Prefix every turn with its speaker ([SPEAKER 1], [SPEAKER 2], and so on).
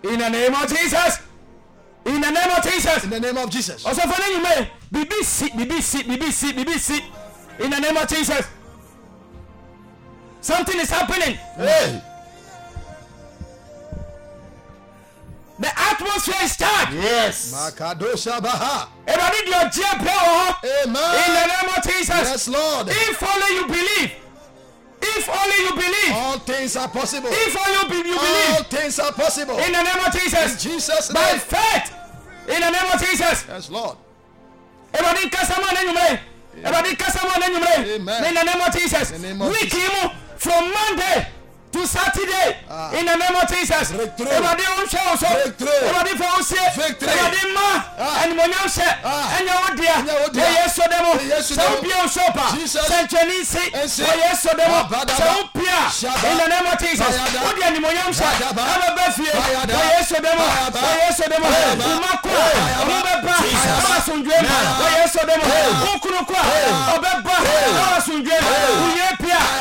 [SPEAKER 1] In the name of Jesus. In the name of Jesus.
[SPEAKER 2] In the name of Jesus.
[SPEAKER 1] Also for you may BBC. In the name of Jesus. Something is happening.
[SPEAKER 2] Hey.
[SPEAKER 1] The atmosphere is charged.
[SPEAKER 2] Yes. Makadosha Baha.
[SPEAKER 1] Everybody your
[SPEAKER 2] Amen.
[SPEAKER 1] In the name of Jesus.
[SPEAKER 2] Yes, Lord.
[SPEAKER 1] If only you believe. If only you believe.
[SPEAKER 2] All things are possible.
[SPEAKER 1] If only you believe.
[SPEAKER 2] All things are possible.
[SPEAKER 1] In the name of Jesus.
[SPEAKER 2] In Jesus' name.
[SPEAKER 1] By faith. In the name of Jesus.
[SPEAKER 2] Yes, Lord.
[SPEAKER 1] Everybody kasama na nyumre. Everybody kasama na nyumre.
[SPEAKER 2] Amen.
[SPEAKER 1] In the name of Jesus. We came from Monday to Saturday. In the name of Jesus.
[SPEAKER 2] Breakthrough.
[SPEAKER 1] Everybody on show so.
[SPEAKER 2] Breakthrough.
[SPEAKER 1] Everybody for us.
[SPEAKER 2] Victory.
[SPEAKER 1] Everybody ma. And monyamse. And yawodia. Yes so demo. So be on sopa. Sanchenisi. Yes so demo. So pia. In the name of Jesus. Odia ni monyamse. Aba befie. Yes so demo. Yes so demo. Umakwa. Ubeba. Aba sunjema. Yes so demo. Ukuru kwa. Obeba.